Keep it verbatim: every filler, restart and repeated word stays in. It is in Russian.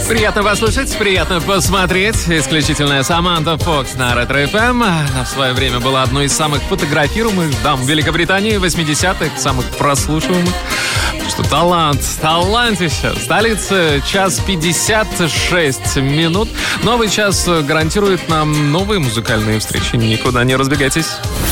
Приятно послушать, приятно посмотреть. Исключительная Саманта Фокс на Ретро эф эм. Она в свое время была одной из самых фотографируемых дам Великобритании восьмидесятых, самых прослушиваемых. Что талант, талантище. Столица, час пятьдесят шесть минут. Новый час гарантирует нам новые музыкальные встречи. Никуда не разбегайтесь.